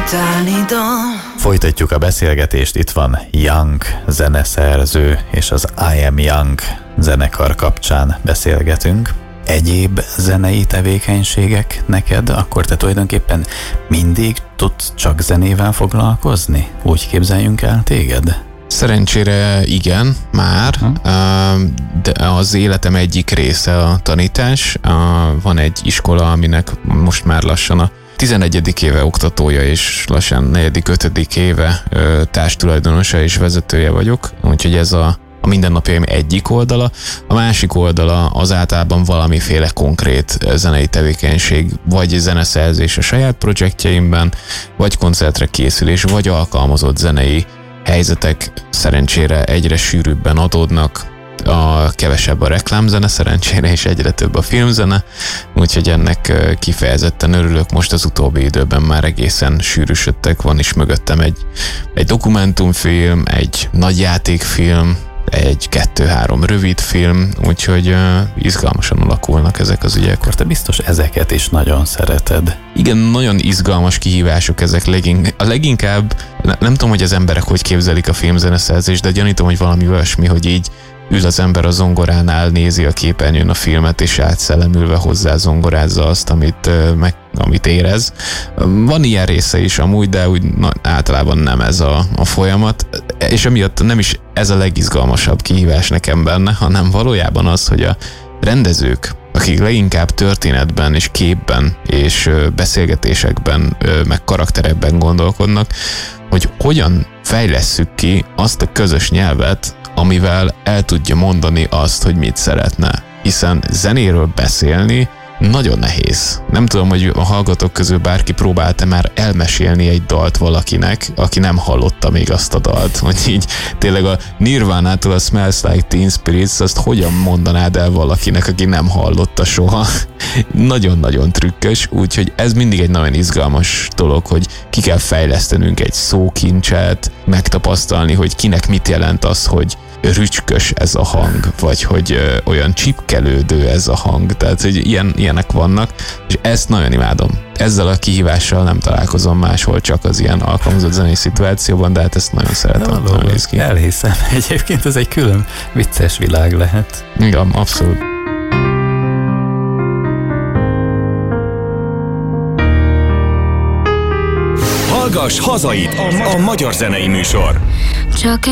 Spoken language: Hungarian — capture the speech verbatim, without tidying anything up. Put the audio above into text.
Folytatjuk a beszélgetést, itt van Young zeneszerző, és az I Am Young zenekar kapcsán beszélgetünk. Egyéb zenei tevékenységek neked, akkor te tulajdonképpen mindig tudsz csak zenével foglalkozni? Úgy képzeljünk el téged? Szerencsére igen, már, hmm. de az életem egyik része a tanítás. Van egy iskola, aminek most már lassan a tizenegyedik éve oktatója, és lassan negyedik, ötödik éve társtulajdonosa és vezetője vagyok, úgyhogy ez a, a mindennapjaim egyik oldala. A másik oldala az általában valamiféle konkrét zenei tevékenység, vagy zeneszerzés a saját projektjeimben, vagy koncertre készülés, vagy alkalmazott zenei helyzetek szerencsére egyre sűrűbben adódnak. A kevesebb a reklámzene szerencsére, és egyre több a filmzene, úgyhogy ennek kifejezetten örülök. Most az utóbbi időben már egészen sűrűsödtek, van is mögöttem egy, egy dokumentumfilm, egy nagyjátékfilm, egy kettő-három rövid film, úgyhogy uh, izgalmasan alakulnak ezek az ügyek. Akkor te biztos ezeket is nagyon szereted. Igen, nagyon izgalmas kihívások ezek. Legink- a leginkább, ne- nem tudom, hogy az emberek hogy képzelik a filmzeneszerzést, de gyanítom, hogy valami olyasmi, hogy így ül az ember a zongoránál, nézi a képernyőn a filmet, és átszellemülve hozzá zongorázza azt, amit, meg, amit érez. Van ilyen része is amúgy, de úgy na, általában nem ez a, a folyamat, és emiatt nem is ez a legizgalmasabb kihívás nekem benne, hanem valójában az, hogy a rendezők, akik leginkább történetben és képben és beszélgetésekben, meg karakterekben gondolkodnak, hogy hogyan fejlesszük ki azt a közös nyelvet, amivel el tudja mondani azt, hogy mit szeretne. Hiszen zenéről beszélni nagyon nehéz. Nem tudom, hogy a hallgatók közül bárki próbálta már elmesélni egy dalt valakinek, aki nem hallotta még azt a dalt. Hogy így tényleg a Nirvánától a Smells Like Teen Spirits, azt hogyan mondanád el valakinek, aki nem hallotta soha. Nagyon-nagyon trükkös, úgyhogy ez mindig egy nagyon izgalmas dolog, hogy ki kell fejlesztenünk egy szókincset, megtapasztalni, hogy kinek mit jelent az, hogy rücskös ez a hang, vagy hogy ö, olyan csipkelődő ez a hang, tehát hogy ilyen, ilyenek vannak, és ezt nagyon imádom. Ezzel a kihívással nem találkozom máshol, csak az ilyen alkalmazott zenei szituációban, de hát ezt nagyon szeretem. De valóban, elhiszem. Egyébként ez egy külön vicces világ lehet. Igen, abszolút. Hallgass hazait, a magyar zenei műsor. Csak